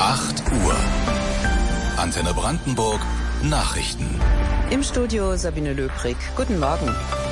8 Uhr. Antenne Brandenburg Nachrichten. Im Studio Sabine Löbrig. Guten Morgen.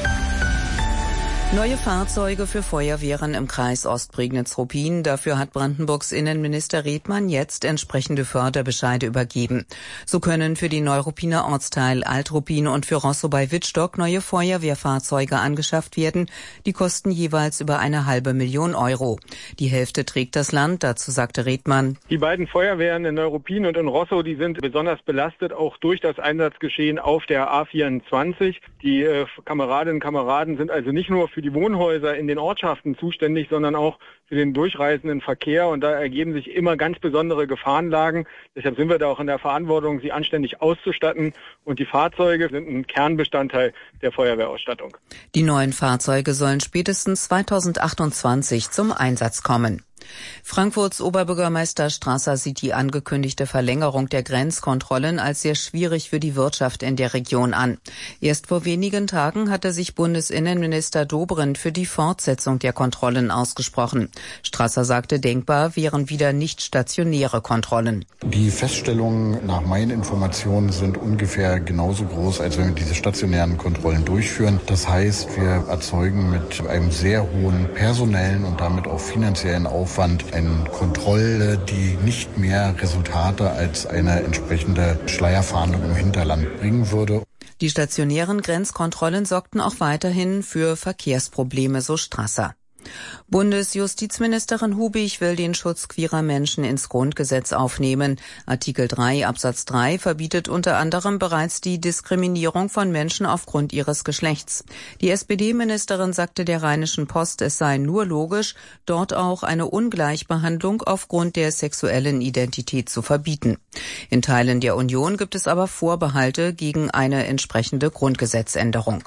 Neue Fahrzeuge für Feuerwehren im Kreis Ostprignitz-Ruppin. Dafür hat Brandenburgs Innenminister Redmann jetzt entsprechende Förderbescheide übergeben. So können für die Neuruppiner Ortsteil Alt-Ruppin und für Rosso bei Wittstock neue Feuerwehrfahrzeuge angeschafft werden. Die kosten jeweils über 500.000 Euro. Die Hälfte trägt das Land, dazu sagte Redmann. Die beiden Feuerwehren in Neuruppin und in Rosso, die sind besonders belastet, auch durch das Einsatzgeschehen auf der A24. Die Kameradinnen und Kameraden sind also nicht nur für die Wohnhäuser in den Ortschaften zuständig, sondern auch für den durchreisenden Verkehr. Und da ergeben sich immer ganz besondere Gefahrenlagen. Deshalb sind wir da auch in der Verantwortung, sie anständig auszustatten. Und die Fahrzeuge sind ein Kernbestandteil der Feuerwehrausstattung. Die neuen Fahrzeuge sollen spätestens 2028 zum Einsatz kommen. Frankfurts Oberbürgermeister Strasser sieht die angekündigte Verlängerung der Grenzkontrollen als sehr schwierig für die Wirtschaft in der Region an. Erst vor wenigen Tagen hatte sich Bundesinnenminister Dobrindt für die Fortsetzung der Kontrollen ausgesprochen. Strasser sagte, denkbar wären wieder nicht stationäre Kontrollen. Die Feststellungen nach meinen Informationen sind ungefähr genauso groß, als wenn wir diese stationären Kontrollen durchführen. Das heißt, wir erzeugen mit einem sehr hohen personellen und damit auch finanziellen Aufwand eine Kontrolle, die nicht mehr Resultate als eine entsprechende Schleierfahndung im Hinterland bringen würde. Die stationären Grenzkontrollen sorgten auch weiterhin für Verkehrsprobleme, so Strasser. Bundesjustizministerin Hubig will den Schutz queerer Menschen ins Grundgesetz aufnehmen. Artikel 3 Absatz 3 verbietet unter anderem bereits die Diskriminierung von Menschen aufgrund ihres Geschlechts. Die SPD-Ministerin sagte der Rheinischen Post, es sei nur logisch, dort auch eine Ungleichbehandlung aufgrund der sexuellen Identität zu verbieten. In Teilen der Union gibt es aber Vorbehalte gegen eine entsprechende Grundgesetzänderung.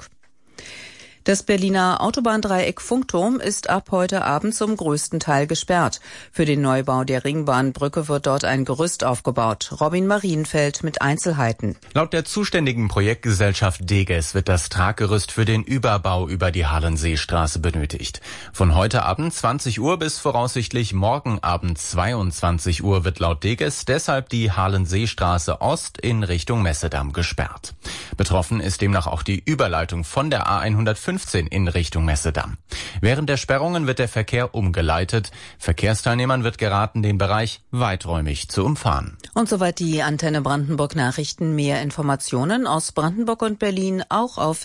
Das Berliner Autobahndreieck Funkturm ist ab heute Abend zum größten Teil gesperrt. Für den Neubau der Ringbahnbrücke wird dort ein Gerüst aufgebaut. Robin Marienfeld mit Einzelheiten. Laut der zuständigen Projektgesellschaft Deges wird das Traggerüst für den Überbau über die Hallenseestraße benötigt. Von heute Abend 20 Uhr bis voraussichtlich morgen Abend 22 Uhr wird laut Deges deshalb die Hallenseestraße Ost in Richtung Messedamm gesperrt. Betroffen ist demnach auch die Überleitung von der A115 in Richtung Messedamm. Während der Sperrungen wird der Verkehr umgeleitet. Verkehrsteilnehmern wird geraten, den Bereich weiträumig zu umfahren. Und soweit die Antenne Brandenburg Nachrichten. Mehr Informationen aus Brandenburg und Berlin auch auf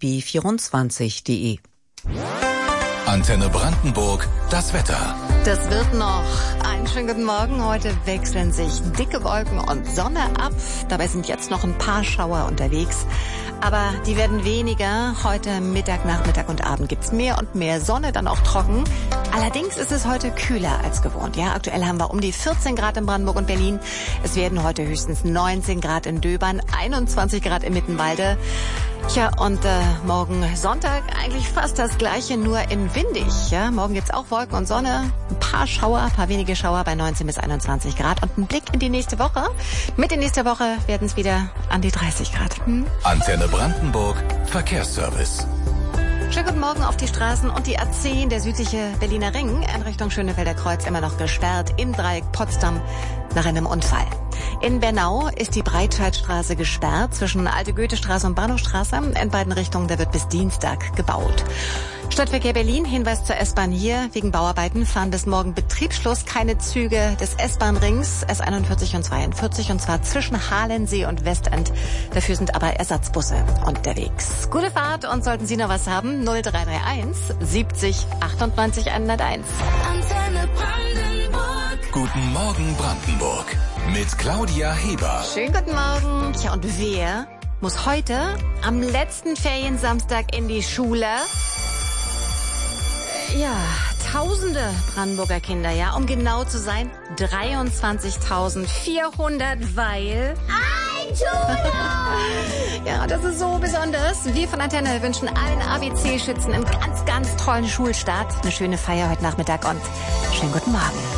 rbb24.de. Antenne Brandenburg, das Wetter. Das wird noch. Einen schönen guten Morgen. Heute wechseln sich dicke Wolken und Sonne ab. Dabei sind jetzt noch ein paar Schauer unterwegs. Aber die werden weniger. Heute Mittag, Nachmittag und Abend gibt's mehr und mehr Sonne, dann auch trocken. Allerdings ist es heute kühler als gewohnt. Ja, aktuell haben wir um die 14 Grad in Brandenburg und Berlin. Es werden heute höchstens 19 Grad in Döbern, 21 Grad in Mittenwalde. Tja, und morgen Sonntag eigentlich fast das Gleiche, nur in windig. Ja, morgen gibt's auch Wolken und Sonne, ein paar Schauer, ein paar wenige Schauer bei 19 bis 21 Grad und ein Blick in die nächste Woche. Mitte nächster Woche werden es wieder an die 30 Grad. Antenne Brandenburg, Verkehrsservice. Schönen guten Morgen auf die Straßen und die A10, der südliche Berliner Ring in Richtung Schönefelder Kreuz immer noch gesperrt im Dreieck Potsdam nach einem Unfall. In Bernau ist die Breitscheidstraße gesperrt zwischen Alte Goethestraße und Bahnhofstraße. In beiden Richtungen, da wird bis Dienstag gebaut. Stadtverkehr Berlin, Hinweis zur S-Bahn hier. Wegen Bauarbeiten fahren bis morgen Betriebsschluss keine Züge des S-Bahn-Rings S41 und 42 und zwar zwischen Halensee und Westend. Dafür sind aber Ersatzbusse unterwegs. Gute Fahrt und sollten Sie noch was haben, 0331 70 98 101. Antenne Brandenburg. Guten Morgen Brandenburg mit Claudia Heber. Schönen guten Morgen. Tja, und wer muss heute am letzten Feriensamstag in die Schule? Ja, tausende Brandenburger Kinder, ja, um genau zu sein, 23.400, weil... Ein Schultag! Ja, das ist so besonders. Wir von Antenne wünschen allen ABC-Schützen einen ganz, ganz tollen Schulstart, eine schöne Feier heute Nachmittag und schönen guten Morgen.